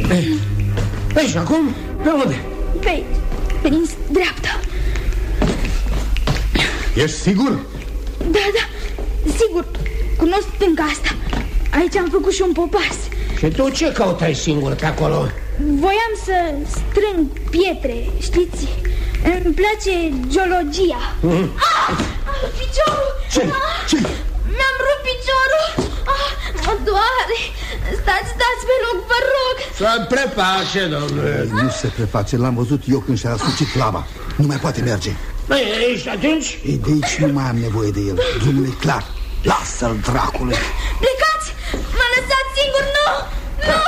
Ei, și acum, pe unde? Pe din dreapta. Ești sigur? Da, sigur. Cunosc stânga asta. Aici am făcut și un popas. Și tu ce căutai singur pe acolo? Voiam să strâng pietre, știți? Îmi place geologia. Piciorul! Ce? Mi-am rupt piciorul. Mă doare. Stați pe loc, vă rog. Să preface, domnule. Nu se preface, l-am văzut eu când și-a asucit lava. Nu mai poate merge. Ești atunci? De aici nu mai am nevoie de el. Drumul e clar. Lasă-l, dracule. Plecați! M-a lăsat singur, nu!